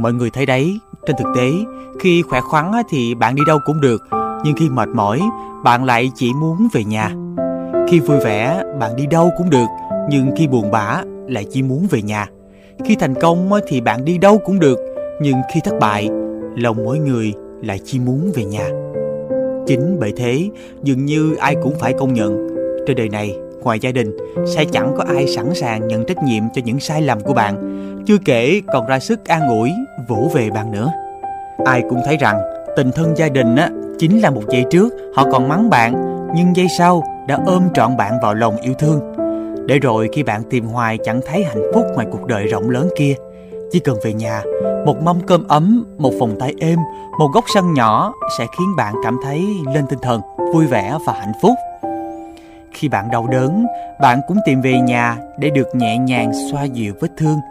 Mọi người thấy đấy, trên thực tế, khi khỏe khoắn thì bạn đi đâu cũng được, nhưng khi mệt mỏi, bạn lại chỉ muốn về nhà. Khi vui vẻ, bạn đi đâu cũng được, nhưng khi buồn bã lại chỉ muốn về nhà. Khi thành công thì bạn đi đâu cũng được, nhưng khi thất bại, lòng mỗi người lại chỉ muốn về nhà. Chính bởi thế, dường như ai cũng phải công nhận, trên đời này, ngoài gia đình, sẽ chẳng có ai sẵn sàng nhận trách nhiệm cho những sai lầm của bạn, chưa kể còn ra sức an ủi, vỗ về bạn nữa. Ai cũng thấy rằng tình thân gia đình chính là một giây trước họ còn mắng bạn, nhưng giây sau đã ôm trọn bạn vào lòng yêu thương. Để rồi khi bạn tìm hoài chẳng thấy hạnh phúc ngoài cuộc đời rộng lớn kia, chỉ cần về nhà, một mâm cơm ấm, một vòng tay êm, một góc sân nhỏ sẽ khiến bạn cảm thấy lên tinh thần, vui vẻ và hạnh phúc. Khi bạn đau đớn, bạn cũng tìm về nhà để được nhẹ nhàng xoa dịu vết thương